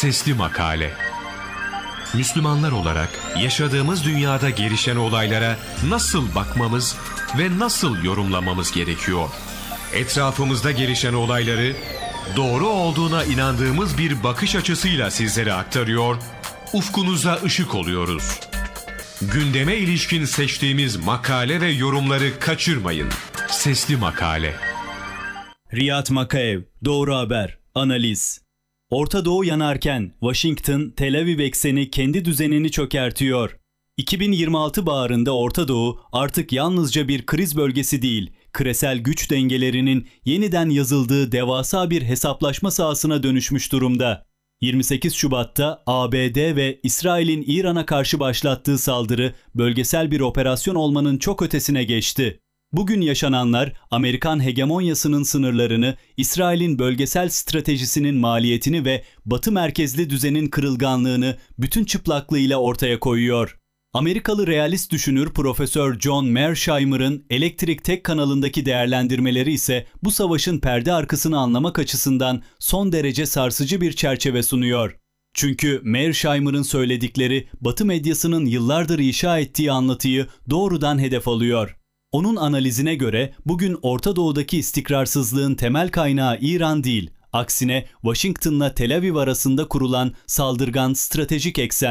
Sesli Makale. Müslümanlar olarak yaşadığımız dünyada gelişen olaylara nasıl bakmamız ve nasıl yorumlamamız gerekiyor? Etrafımızda gelişen olayları doğru olduğuna inandığımız bir bakış açısıyla sizlere aktarıyor, ufkunuza ışık oluyoruz. Gündeme ilişkin seçtiğimiz makale ve yorumları kaçırmayın. Sesli Makale. Riyad Makaev, Doğru Haber, Analiz. Orta Doğu yanarken Washington, Tel Aviv ekseni kendi düzenini çökertiyor. 2026 baharında Orta Doğu artık yalnızca bir kriz bölgesi değil, küresel güç dengelerinin yeniden yazıldığı devasa bir hesaplaşma sahasına dönüşmüş durumda. 28 Şubat'ta ABD ve İsrail'in İran'a karşı başlattığı saldırı bölgesel bir operasyon olmanın çok ötesine geçti. Bugün yaşananlar Amerikan hegemonyasının sınırlarını, İsrail'in bölgesel stratejisinin maliyetini ve Batı merkezli düzenin kırılganlığını bütün çıplaklığıyla ortaya koyuyor. Amerikalı realist düşünür Profesör John Mearsheimer'ın Elektrik Tek kanalındaki değerlendirmeleri ise bu savaşın perde arkasını anlamak açısından son derece sarsıcı bir çerçeve sunuyor. Çünkü Mearsheimer'ın söyledikleri Batı medyasının yıllardır inşa ettiği anlatıyı doğrudan hedef alıyor. Onun analizine göre bugün Orta Doğu'daki istikrarsızlığın temel kaynağı İran değil, aksine Washington'la Tel Aviv arasında kurulan saldırgan stratejik eksen.